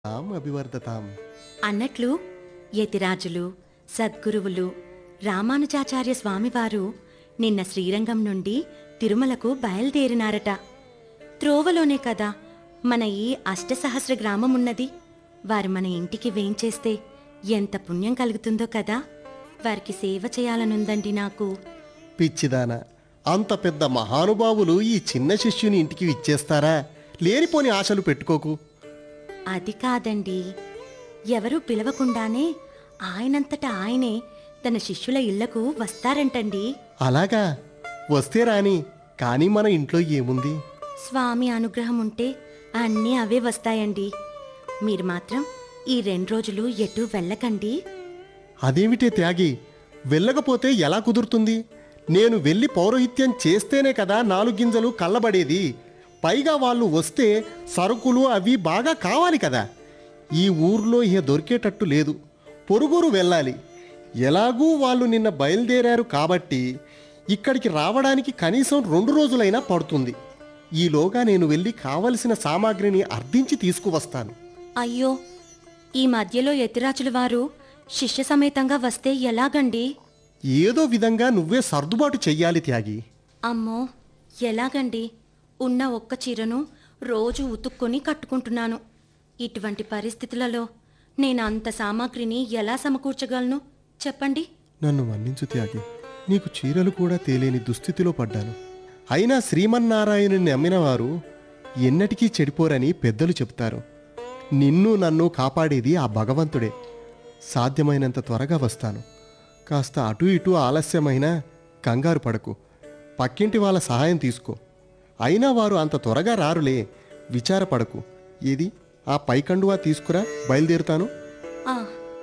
అభివర్ధతాం అన్నట్లు యతిరాజులు సద్గురువులు రామానుజాచార్య స్వామివారు నిన్న శ్రీరంగం నుండి తిరుమలకు బయలుదేరినారట. త్రోవలోనే కదా మన ఈ అష్టసహస్ర గ్రామమున్నది. వారు మన ఇంటికి వేంచేస్తే ఎంత పుణ్యం కలుగుతుందో కదా. వారికి సేవ చేయాలనుందండి నాకు. పిచ్చిదానా, అంత పెద్ద మహానుభావులు ఈ చిన్న శిష్యుని ఇంటికి ఇచ్చేస్తారా? లేనిపోని ఆశలు పెట్టుకోకు. అది కాదండి, ఎవరూ పిలవకుండానే ఆయనంతటా ఆయనే తన శిష్యుల ఇళ్లకు వస్తారంటండి. అలాగా? వస్తే రాని, కానీ మన ఇంట్లో ఏముంది? స్వామి అనుగ్రహం ఉంటే అన్నీ అవే వస్తాయండి. మీరు మాత్రం ఈ 2 రోజులు ఎటూ వెళ్ళకండి. అదేమిటే త్యాగి, వెళ్ళకపోతే ఎలా కుదురుతుంది? నేను వెళ్ళి పౌరోహిత్యం చేస్తేనే కదా 4 గింజలు కళ్ళబడేది. పైగా వాళ్ళు వస్తే సరుకులు అవి బాగా కావాలి కదా. ఈ ఊర్లో ఇహ దొరికేటట్టు లేదు. పొరుగురు వెళ్ళాలి. ఎలాగూ వాళ్ళు నిన్న బయలుదేరారు కాబట్టి ఇక్కడికి రావడానికి కనీసం 2 రోజులైనా పడుతుంది. ఈలోగా నేను వెళ్ళి కావలసిన సామాగ్రిని అర్థించి తీసుకువస్తాను. అయ్యో, ఈ మధ్యలో యతిరాజుల వారు శిష్య సమేతంగా వస్తే ఎలాగండి? ఏదో విధంగా నువ్వే సర్దుబాటు చెయ్యాలి త్యాగి. అమ్మో, ఎలాగండి? ఉన్న ఒక్క చీరను రోజు ఉతుక్కొని కట్టుకుంటున్నాను. ఇటువంటి పరిస్థితులలో నేను అంత సామాగ్రిని ఎలా సమకూర్చగలను చెప్పండి. నన్ను మన్నించు త్యాగి, నీకు చీరలు కూడా తేలేని దుస్థితిలో పడ్డాను. అయినా శ్రీమన్నారాయణుని నమ్మిన వారు ఎన్నటికీ చెడిపోరని పెద్దలు చెప్తారు. నిన్ను నన్ను కాపాడేది ఆ భగవంతుడే. సాధ్యమైనంత త్వరగా వస్తాను. కాస్త అటు ఇటు ఆలస్యమైనా కంగారు పడకు. పక్కింటి వాళ్ళ సహాయం తీసుకో. అయినా వారు అంత త్వరగా రారులే, విచారపడకు. ఏది ఆ పైకండువా తీసుకురా, బయలుదేరుతాను. ఆ,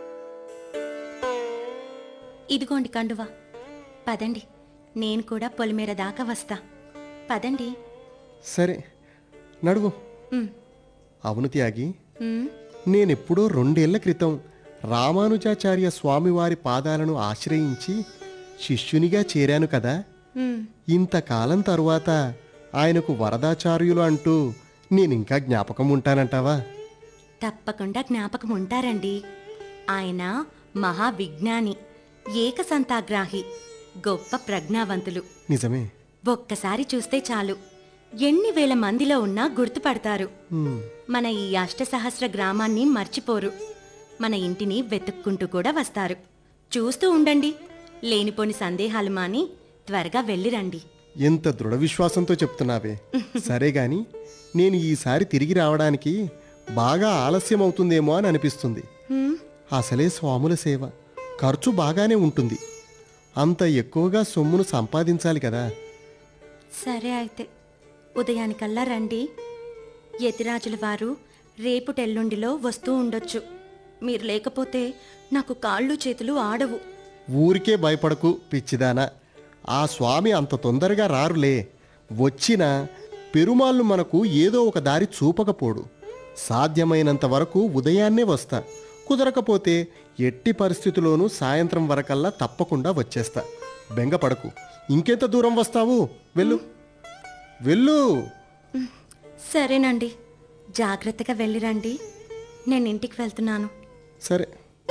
ఇదిగోండి కండువా. పదండి, నేను కూడా పొలిమేర దాకా వస్తా. పదండి. సరే, నడువు. ఉమ్, అవును త్యాగి, ఉమ్, నేనెప్పుడో 2 ఏళ్ల క్రితం రామానుజాచార్య స్వామివారి పాదాలను ఆశ్రయించి శిష్యునిగా చేరాను కదా. ఉమ్. ఇంతకాలం తరువాత ఆయనకు వరదాచార్యులు అంటూ నేనింకా జ్ఞాపకం ఉంటానంటావా? తప్పకుండా జ్ఞాపకం ఉంటారండి. ఆయన మహావిజ్ఞాని, ఏకసంతాగ్రాహి, గొప్ప ప్రజ్ఞావంతులు. నిజమే. ఒక్కసారి చూస్తే చాలు, ఎన్ని వేల మందిలో ఉన్నా గుర్తుపడతారు. హ్మ్. మన ఈ అష్టసహస్ర గ్రామాన్ని మర్చిపోరు. మన ఇంటిని వెతుక్కుంటూ కూడా వస్తారు. చూస్తూ ఉండండి. లేనిపోని సందేహాలు మాని త్వరగా వెళ్ళిరండి. ఎంత దృఢ విశ్వాసంతో చెప్తున్నావే. సరే గాని, నేను ఈసారి తిరిగి రావడానికి బాగా ఆలస్యం అవుతుందేమో అని అనిపిస్తుంది. హ్మ్, అసలే స్వాముల సేవ ఖర్చు బాగానే ఉంటుంది. అంత ఎక్కువగా సొమ్మును సంపాదించాలి కదా. సరే అయితే ఉదయానికల్లా రండి. యతిరాజుల వారు రేపుటెల్లుండిలో వస్తూ ఉండొచ్చు. మీరు లేకపోతే నాకు కాళ్ళు చేతులు ఆడవు. ఊరికే భయపడకు పిచ్చిదానా. ఆ స్వామి అంత తొందరగా రారులే. వచ్చినా పెరుమాళ్ళు మనకు ఏదో ఒక దారి చూపకపోడు. సాధ్యమైనంత వరకు ఉదయాన్నే వస్తా. కుదరకపోతే ఎట్టి పరిస్థితుల్లోనూ సాయంత్రం వరకల్లా తప్పకుండా వచ్చేస్తా. బెంగపడకు. ఇంకెంత దూరం వస్తావు? వెళ్ళు, వెళ్ళు. సరేనండి, జాగ్రత్తగా వెళ్ళిరండి. నేను ఇంటికి వెళ్తున్నాను. సరే.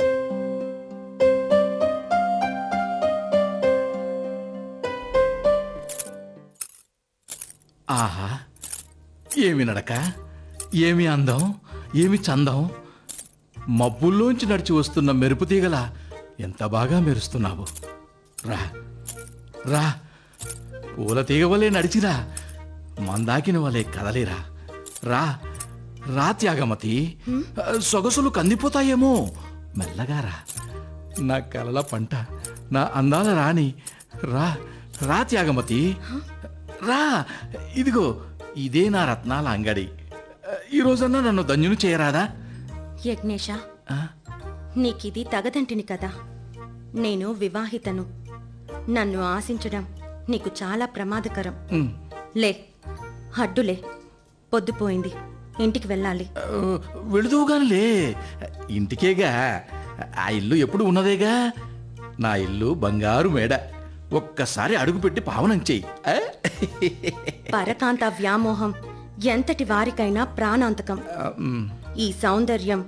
ఆహా, ఏమి నడక, ఏమి అందం, ఏమి చందం. మబ్బుల్లోంచి నడిచి వస్తున్న మెరుపు తీగల ఎంత బాగా మెరుస్తున్నావు. రా రా, పూల తీగ వలె నడిచిరా, మందాకిన వలె కదలిరా. రా రా త్యాగమతి, సొగసులు కందిపోతాయేమో. మెల్లగా రా, నా కలల పంట, నా అందాల రాణి. రా రా త్యాగమతి, రా. ఇదిగో ఇదే నా రత్నాల అంగడి. ఈరోజన్నా నన్ను ధన్యుని చేయరాదా? యజ్ఞేశ, నీకిది తగదంటిని కదా. నేను వివాహితను. నన్ను ఆశించడం నీకు చాలా ప్రమాదకరం. లే, హడ్డులే, పొద్దుపోయింది, ఇంటికి వెళ్ళాలి. వెళుదువుగానిలే, ఇంటికేగా. ఆ ఇల్లు ఎప్పుడు ఉన్నదేగా. నా ఇల్లు బంగారు మేడ. ఒక్కసారి అడుగుపెట్టి పావనం చెయ్యి. పరకాంత వ్యామోహం ఎంతటి వారికైనా ప్రాణాంతకం. ఈ సౌందర్యం